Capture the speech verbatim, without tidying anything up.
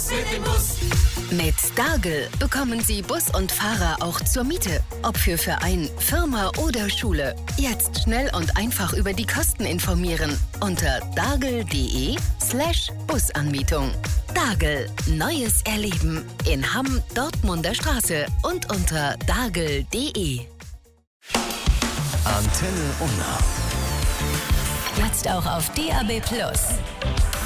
Los mit dem Bus! Mit Dargel bekommen Sie Bus und Fahrer auch zur Miete. Ob für Verein, Firma oder Schule. Jetzt schnell und einfach über die Kosten informieren. Unter dargel.de slash Busanmietung. Dargel. Neues Erleben. In Hamm, Dortmunder Straße und unter dargel punkt de. Antenne Unna. Jetzt auch auf D A B Plus.